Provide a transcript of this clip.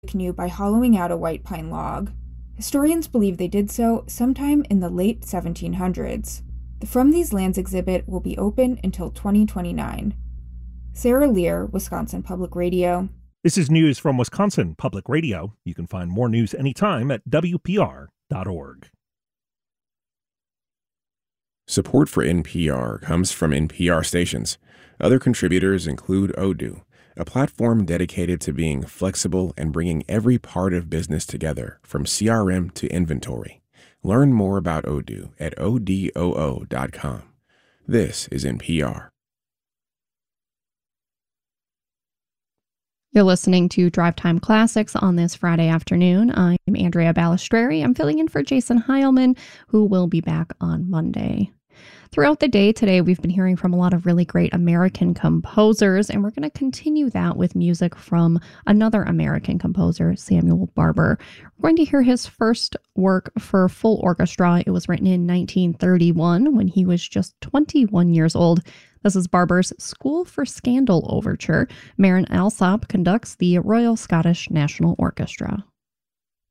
canoe by hollowing out a white pine log. Historians believe they did so sometime in the late 1700s. The From These Lands exhibit will be open until 2029. Sarah Lear, Wisconsin Public Radio. This is news from Wisconsin Public Radio. You can find more news anytime at WPR.org. Support for NPR comes from NPR stations. Other contributors include Odoo, a platform dedicated to being flexible and bringing every part of business together, from CRM to inventory. Learn more about Odoo at odoo.com. This is NPR. You're listening to Drive Time Classics on this Friday afternoon. I'm Andrea Balistreri. I'm filling in for Jason Heilman, who will be back on Monday. Throughout the day today, we've been hearing from a lot of really great American composers, and we're going to continue that with music from another American composer, Samuel Barber. We're going to hear his first work for full orchestra. It was written in 1931 when he was just 21 years old. This is Barber's School for Scandal Overture. Marin Alsop conducts the Royal Scottish National Orchestra.